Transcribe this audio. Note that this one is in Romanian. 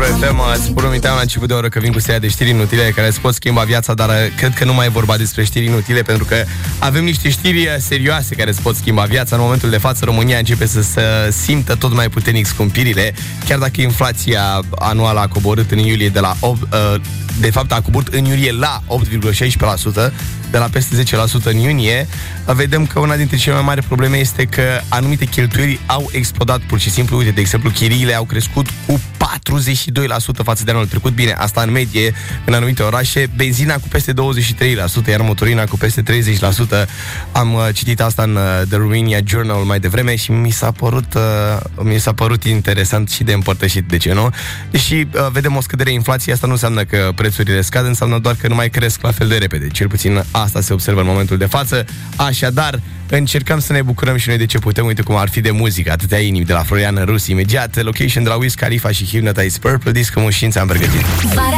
FM. Îți promiteam la început de oră că vin cu seria de știri inutile care îți pot schimba viața, dar cred că nu mai e vorba despre știri inutile, pentru că avem niște știri serioase care îți pot schimba viața. În momentul de față, România începe să se simtă tot mai puternic scumpirile, chiar dacă inflația anuală a coborât în iulie de la 8, de fapt a coborât în iulie la 8,16%, de la peste 10% în iunie. Vedem că una dintre cele mai mari probleme este că anumite cheltuieli au explodat pur și simplu. Uite, de exemplu, chiriile au crescut cu 42% față de anul trecut. Bine, asta în medie în anumite orașe. Benzina cu peste 23%, iar motorina cu peste 30%. Am citit asta în The Romania Journal mai devreme și mi s-a părut interesant și de împărtășit, de ce nu? Deși vedem o scădere inflației, asta nu înseamnă că prețurile scad, înseamnă doar că nu mai cresc la fel de repede. Cel puțin asta se observă în momentul de față. Așadar, încercăm să ne bucurăm și noi de ce putem. Uite cum ar fi de muzică, atâtea inimi de la Florian Rus. Imediat, Location de la Wiz Khalifa și Hypnotize, Purple Disco Machine ți-am pregătit.